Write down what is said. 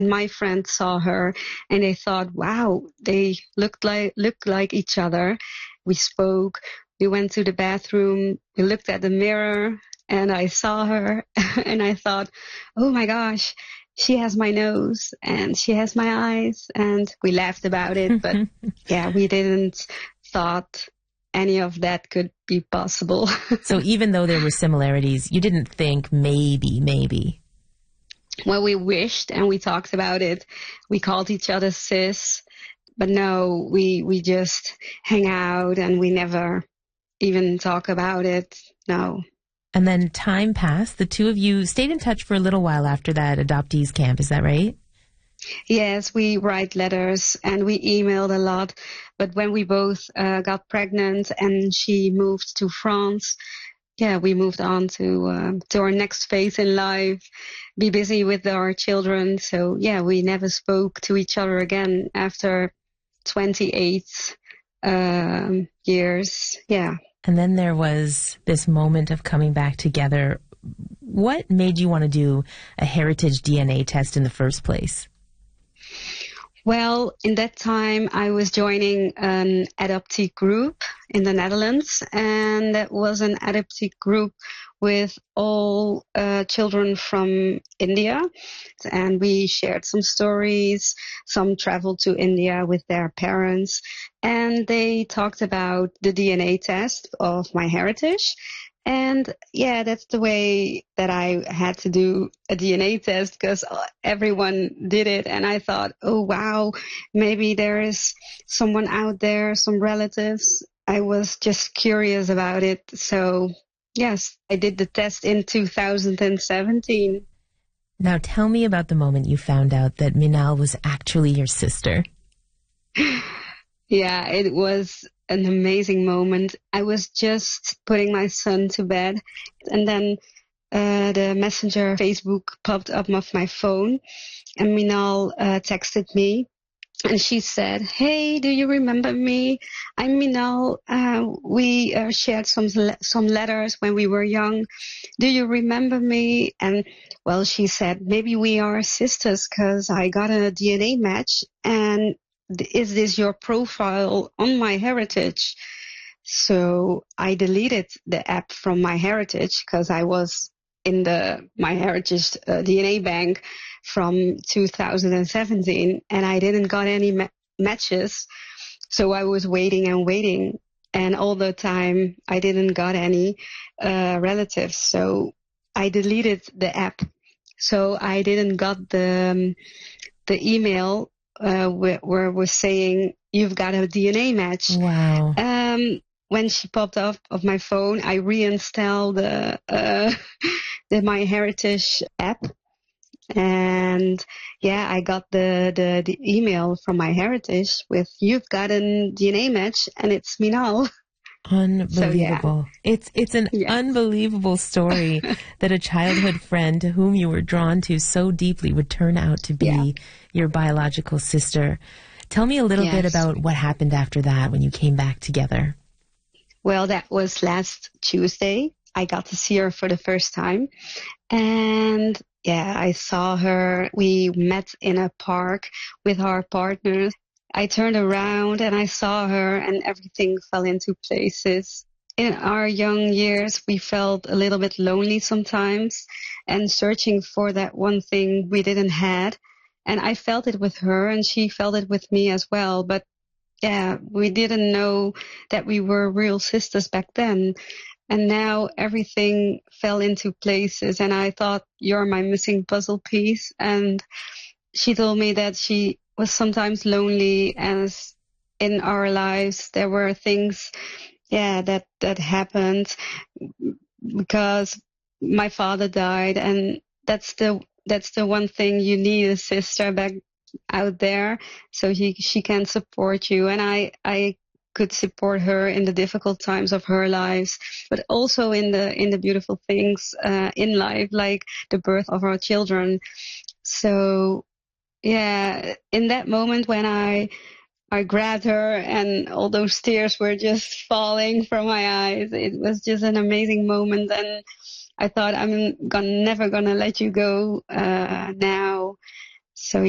My friends saw her and they thought, wow, they looked like each other. We spoke. We went to the bathroom. We looked at the mirror and I saw her and I thought, oh my gosh, she has my nose and she has my eyes. And we laughed about it. But yeah, we didn't thought any of that could be possible. So even though there were similarities, you didn't think maybe. Well, we wished and we talked about it. We called each other sis, but no, we just hang out and we never even talk about it. No. And then time passed. The two of you stayed in touch for a little while after that adoptees camp. Is that right? Yes, we write letters and we emailed a lot. But when we both got pregnant and she moved to France, yeah, we moved on to our next phase in life, be busy with our children. So yeah, we never spoke to each other again after 28 years. Yeah. And then there was this moment of coming back together. What made you want to do a heritage DNA test in the first place? Well, in that time, I was joining an adoptee group in the Netherlands, and that was an adoptee group with all children from India. And we shared some stories. Some traveled to India with their parents, and they talked about the DNA test of MyHeritage. And yeah, that's the way that I had to do a DNA test because everyone did it. And I thought, oh, wow, maybe there is someone out there, some relatives. I was just curious about it. So yes, I did the test in 2017. Now tell me about the moment you found out that Minal was actually your sister. Yeah, it was an amazing moment. I was just putting my son to bed and then the messenger Facebook popped up of my phone and Minal texted me and she said, hey, do you remember me? I'm Minal. We shared some letters when we were young. Do you remember me? And well, she said, maybe we are sisters because I got a DNA match and is this your profile on MyHeritage? So I deleted the app from MyHeritage because I was in the MyHeritage DNA bank from 2017 and I didn't got any matches. So I was waiting and waiting. And all the time I didn't got any relatives. So I deleted the app. So I didn't got the email where it was saying you've got a DNA match. Wow. When she popped up of my phone, I reinstalled the MyHeritage app, and yeah, I got the email from MyHeritage with you've got a DNA match, and it's Minal. Unbelievable. So, yeah. It's an unbelievable story that a childhood friend to whom you were drawn to so deeply would turn out to be your biological sister. Tell me a little bit about what happened after that when you came back together. Well, that was last Tuesday. I got to see her for the first time. And yeah, I saw her. We met in a park with our partners. I turned around and I saw her and everything fell into places. In our young years, we felt a little bit lonely sometimes and searching for that one thing we didn't have. And I felt it with her and she felt it with me as well. But yeah, we didn't know that we were real sisters back then. And now everything fell into places and I thought, you're my missing puzzle piece. And she told me that she was sometimes lonely as in our lives there were things that happened because my father died, and that's the one thing you need, a sister back out there so she can support you. And I could support her in the difficult times of her lives, but also in the beautiful things in life, like the birth of our children. So yeah, in that moment when I grabbed her and all those tears were just falling from my eyes, it was just an amazing moment. And I thought, I'm never gonna let you go now. So